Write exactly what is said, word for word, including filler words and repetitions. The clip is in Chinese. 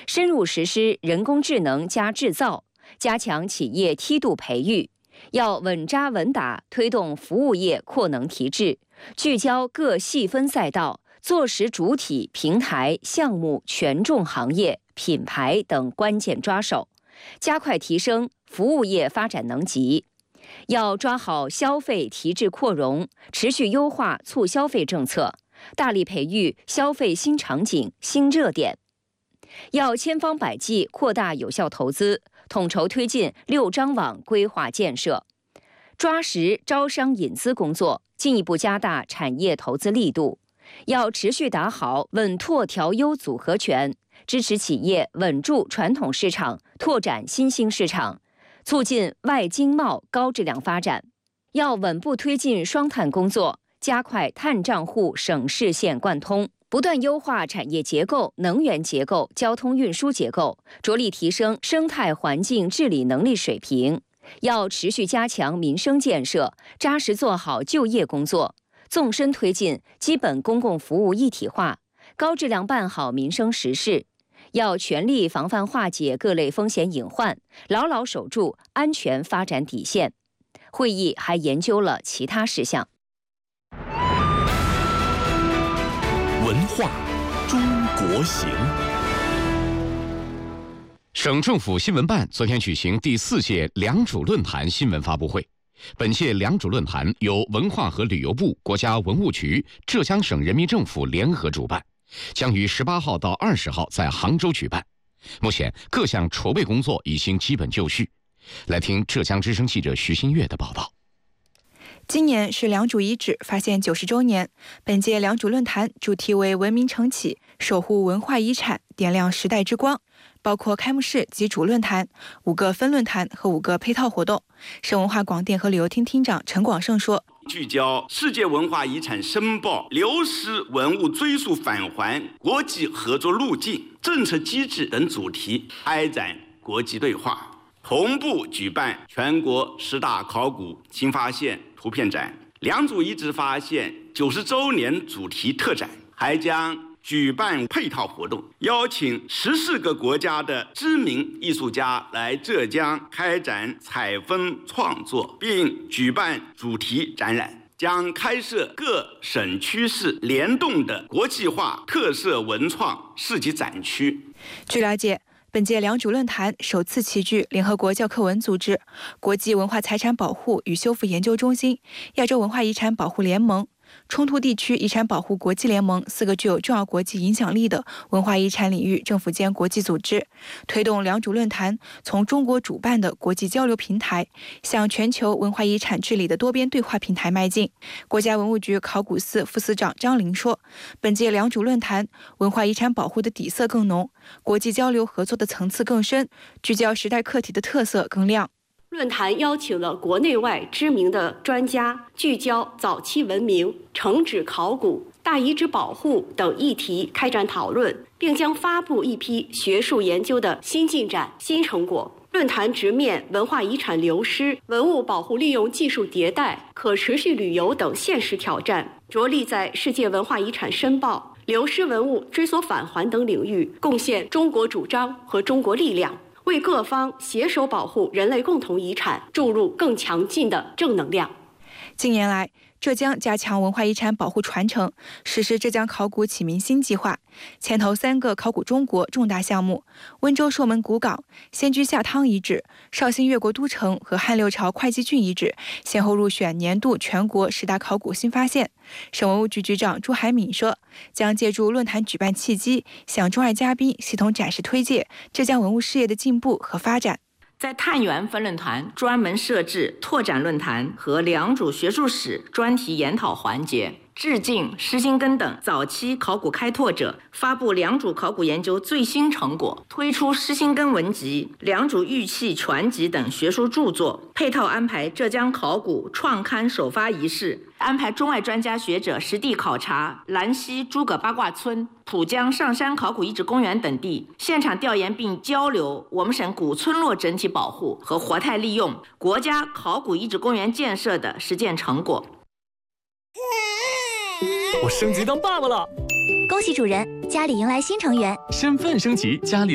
深入实施人工智能加制造，加强企业梯度培育，要稳扎稳打推动服务业扩能提质，聚焦各细分赛道，坐实主体、平台、项目、权重行业、品牌等关键抓手，加快提升服务业发展能级。要抓好消费提质扩容，持续优化促消费政策，大力培育消费新场景、新热点。要千方百计扩大有效投资，统筹推进六张网规划建设，抓实招商引资工作，进一步加大产业投资力度。要持续打好稳拓调优组合拳，支持企业稳住传统市场，拓展新兴市场，促进外经贸高质量发展。要稳步推进双碳工作，加快碳账户省市县贯通，不断优化产业结构、能源结构、交通运输结构，着力提升生态环境治理能力水平。要持续加强民生建设，扎实做好就业工作，纵深推进基本公共服务一体化，高质量办好民生实事。要全力防范化解各类风险隐患，牢牢守住安全发展底线。会议还研究了其他事项。 文化中国行。 省政府新闻办昨天举行第四届良渚论坛新闻发布会。本届良渚论坛由文化和旅游部、国家文物局、浙江省人民政府联合主办，将于十八号到二十号在杭州举办。目前各项筹备工作已经基本就绪。来听浙江之声记者徐新月的报道。 今年是良渚遗址发现九十周年，本届良渚论坛主题为文明重启，守护文化遗产，点亮时代之光，包括开幕式及主论坛、五个分论坛和五个配套活动。省文化广电和旅游厅厅长陈广胜说， 聚焦世界文化遗产申报、流失文物追溯返还、国际合作路径、政策机制等主题，开展国际对话，同步举办全国十大考古新发现图片展、良渚遗址发现九十周年主题特展，还将举办配套活动，邀请十四个国家的知名艺术家来浙江开展采风创作，并举办主题展览，将开设各省区市联动的国际化特色文创市级展区。 据了解，本届良渚论坛首次齐聚联合国教科文组织、国际文化财产保护与修复研究中心、亚洲文化遗产保护联盟、冲突地区遗产保护国际联盟四个具有重要国际影响力的文化遗产领域政府间国际组织，推动良渚论坛从中国主办的国际交流平台向全球文化遗产治理的多边对话平台迈进。国家文物局考古司副司长张林说，本届良渚论坛文化遗产保护的底色更浓，国际交流合作的层次更深，聚焦时代课题的特色更亮。 论坛邀请了国内外知名的专家，聚焦早期文明、城址考古、大遗址保护等议题开展讨论，并将发布一批学术研究的新进展、新成果。论坛直面文化遗产流失、文物保护利用技术迭代、可持续旅游等现实挑战，着力在世界文化遗产申报、流失文物追索返还等领域贡献中国主张和中国力量，为各方携手保护人类共同遗产注入更强劲的正能量。 近年来，浙江加强文化遗产保护传承，实施浙江考古启明星计划，牵头三个考古中国重大项目：温州朔门古港、仙居下汤遗址、绍兴越国都城和汉六朝会稽郡遗址，先后入选年度全国十大考古新发现。省文物局局长朱海敏说，将借助论坛举办契机，向中外嘉宾系统展示推介浙江文物事业的进步和发展。 在探源分论坛专门设置拓展论坛和良渚学术史专题研讨环节，致敬施新根等早期考古开拓者，发布良渚考古研究最新成果，推出施新根文集、良渚玉器全集等学术著作，配套安排浙江考古创刊首发仪式，安排中外专家学者实地考察兰溪诸葛八卦村、浦江上山考古遗址公园等地，现场调研并交流我们省古村落整体保护和活态利用、国家考古遗址公园建设的实践成果。 我升级当爸爸了， 恭喜主人，家里迎来新成员。 身份升级，家里